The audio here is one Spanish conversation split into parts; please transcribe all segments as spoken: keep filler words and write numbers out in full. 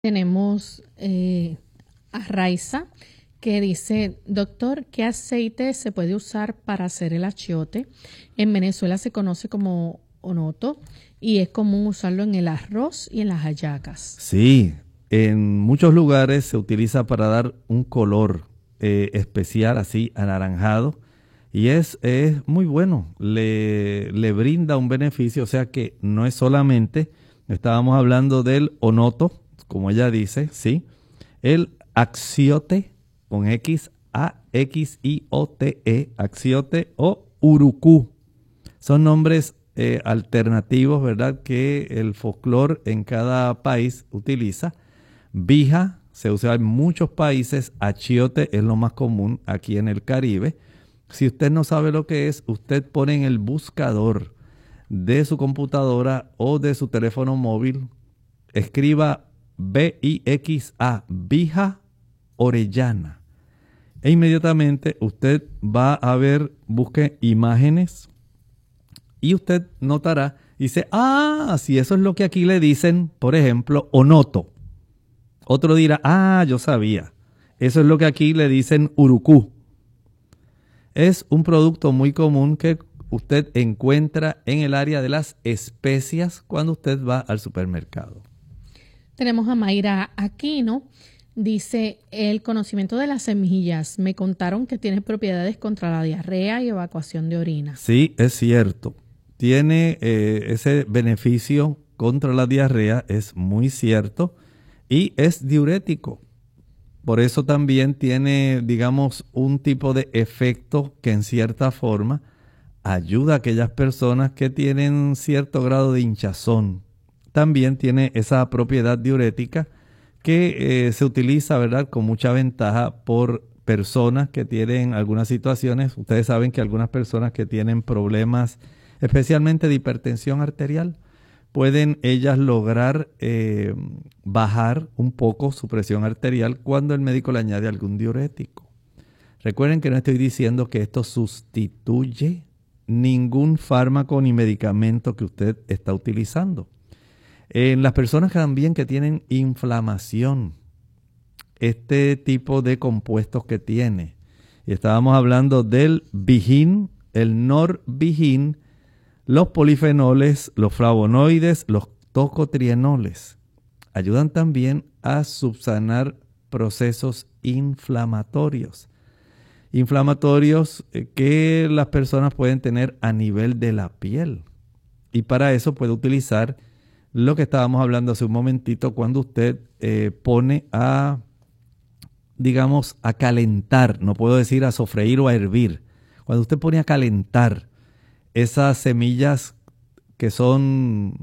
Tenemos eh, a Raiza que dice, doctor, ¿qué aceite se puede usar para hacer el achiote? En Venezuela se conoce como onoto y es común usarlo en el arroz y en las hallacas. Sí, en muchos lugares se utiliza para dar un color eh, especial, así anaranjado, y es, es muy bueno, le, le brinda un beneficio, o sea que no es solamente, estábamos hablando del onoto, como ella dice, sí, el axiote con X, A X I O T E, axiote o urucú. Son nombres eh, alternativos, ¿verdad?, que el folclore en cada país utiliza. Bija se usa en muchos países, achiote es lo más común aquí en el Caribe. Si usted no sabe lo que es, usted pone en el buscador de su computadora o de su teléfono móvil, escriba B I X A, bija orellana. E inmediatamente usted va a ver, busque imágenes y usted notará, dice, ah, si eso es lo que aquí le dicen, por ejemplo, onoto. Otro dirá, ah, yo sabía. Eso es lo que aquí le dicen urucú. Es un producto muy común que usted encuentra en el área de las especias cuando usted va al supermercado. Tenemos a Mayra Aquino. Dice, el conocimiento de las semillas. Me contaron que tiene propiedades contra la diarrea y evacuación de orina. Sí, es cierto. Tiene eh, ese beneficio contra la diarrea, es muy cierto. Y es diurético. Por eso también tiene, digamos, un tipo de efecto que en cierta forma ayuda a aquellas personas que tienen cierto grado de hinchazón. También tiene esa propiedad diurética que eh, se utiliza, ¿verdad?, con mucha ventaja por personas que tienen algunas situaciones. Ustedes saben que algunas personas que tienen problemas, especialmente de hipertensión arterial, pueden ellas lograr eh, bajar un poco su presión arterial cuando el médico le añade algún diurético. Recuerden que no estoy diciendo que esto sustituye ningún fármaco ni medicamento que usted está utilizando. En las personas también que tienen inflamación, este tipo de compuestos que tiene, y estábamos hablando del Vigin, el Norvigin, los polifenoles, los flavonoides, los tocotrienoles, ayudan también a subsanar procesos inflamatorios. Inflamatorios que las personas pueden tener a nivel de la piel. Y para eso puede utilizar lo que estábamos hablando hace un momentito, cuando usted eh, pone a, digamos, a calentar, no puedo decir a sofreír o a hervir, cuando usted pone a calentar esas semillas que son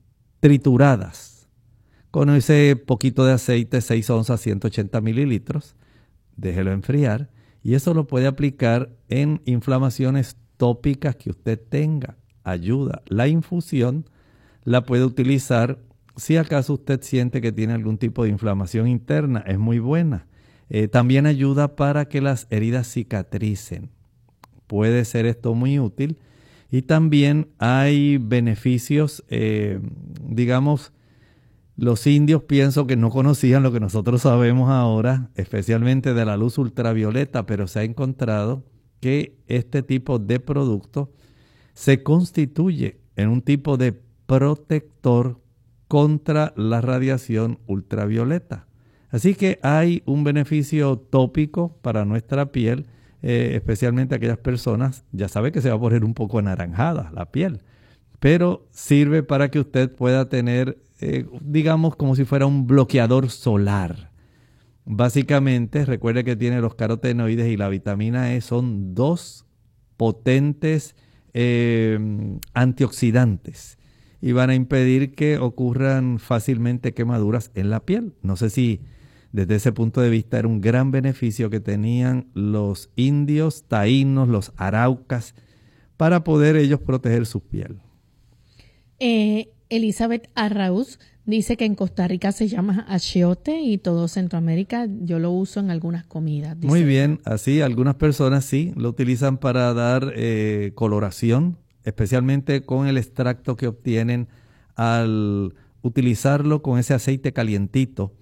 trituradas, con ese poquito de aceite, seis onzas, ciento ochenta mililitros, déjelo enfriar y eso lo puede aplicar en inflamaciones tópicas que usted tenga. Ayuda. La infusión la puede utilizar si acaso usted siente que tiene algún tipo de inflamación interna, es muy buena. Eh, también ayuda para que las heridas cicatricen. Puede ser esto muy útil. Y también hay beneficios, eh, digamos, los indios pienso que no conocían lo que nosotros sabemos ahora, especialmente de la luz ultravioleta, pero se ha encontrado que este tipo de producto se constituye en un tipo de protector contra la radiación ultravioleta. Así que hay un beneficio tópico para nuestra piel, eh, especialmente aquellas personas, ya sabe que se va a poner un poco anaranjada la piel, pero sirve para que usted pueda tener, eh, digamos, como si fuera un bloqueador solar. Básicamente, recuerde que tiene los carotenoides y la vitamina E, son dos potentes eh, antioxidantes y van a impedir que ocurran fácilmente quemaduras en la piel. No sé si desde ese punto de vista era un gran beneficio que tenían los indios, taínos, los araucas, para poder ellos proteger su piel. Eh, Elizabeth Arrauz dice que en Costa Rica se llama achiote y todo Centroamérica yo lo uso en algunas comidas. Muy bien, así algunas personas sí lo utilizan para dar eh, coloración, especialmente con el extracto que obtienen al utilizarlo con ese aceite calientito